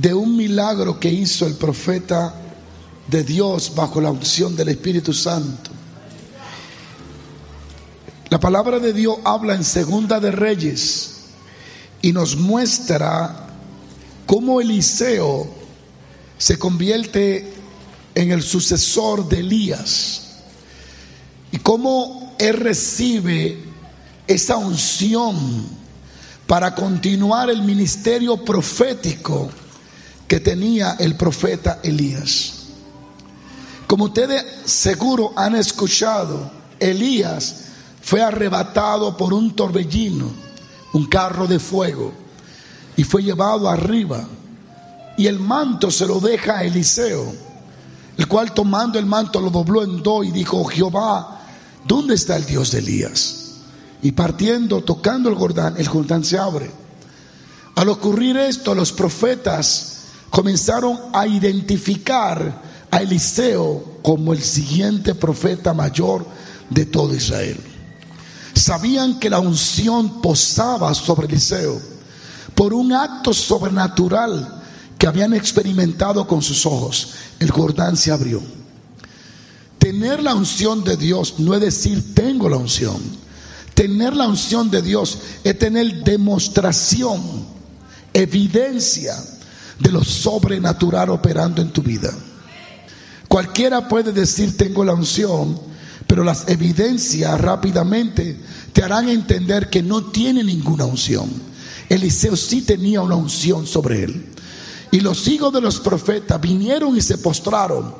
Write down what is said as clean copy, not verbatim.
de un milagro que hizo el profeta de Dios bajo la unción del Espíritu Santo. La palabra de Dios habla en Segunda de Reyes y nos muestra cómo Eliseo se convierte en el sucesor de Elías y cómo él recibe esa unción para continuar el ministerio profético que tenía el profeta Elías. Como ustedes seguro han escuchado, Elías fue arrebatado por un torbellino, un carro de fuego, y fue llevado arriba, y el manto se lo deja a Eliseo, el cual tomando el manto lo dobló en dos y dijo: Jehová, ¿dónde está el Dios de Elías? Y partiendo, tocando el Jordán se abre. Al ocurrir esto, los profetas comenzaron a identificar a Eliseo como el siguiente profeta mayor de todo Israel. Sabían que la unción posaba sobre Eliseo por un acto sobrenatural que habían experimentado con sus ojos. El Jordán se abrió. Tener la unción de Dios no es decir tengo la unción. Tener la unción de Dios es tener demostración, evidencia de lo sobrenatural operando en tu vida. Cualquiera puede decir tengo la unción, pero las evidencias rápidamente te harán entender que no tiene ninguna unción. Eliseo sí tenía una unción sobre él. Y los hijos de los profetas vinieron y se postraron